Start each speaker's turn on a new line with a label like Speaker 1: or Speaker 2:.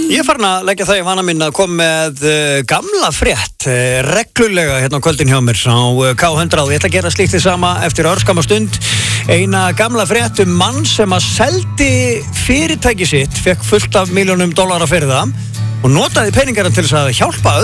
Speaker 1: Ég er farin að leggja það í vana minn að koma með gamla frétt reglulega hérna á kvöldin hjá mér á K100 og ég ætla að gera slíkt því sama eftir örskamma stund. Eina gamla frétt mann sem að seldi fyrirtæki sitt, fekk fullt af $milljónum fyrir það og notaði peningarna til þess að hjálpa